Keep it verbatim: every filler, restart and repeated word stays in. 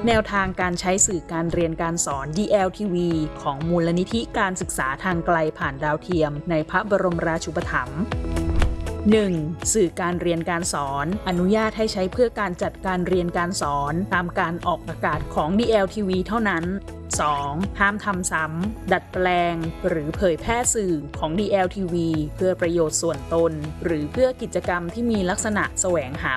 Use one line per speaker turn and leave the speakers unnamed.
แนวทางการใช้สื่อการเรียนการสอน ดี แอล ที วี ของมูลนิธิการศึกษาทางไกลผ่านดาวเทียมในพระบรมราชูปถัมภ์ หนึ่ง. สื่อการเรียนการสอนอนุญาตให้ใช้เพื่อการจัดการเรียนการสอนตามการออกอากาศของ ดี แอล ที วี เท่านั้น สอง. ห้ามทำซ้ำดัดแปลงหรือเผยแพร่สื่อของ ดี แอล ที วี เพื่อประโยชน์ส่วนตนหรือเพื่อกิจกรรมที่มีลักษณะแสวงหา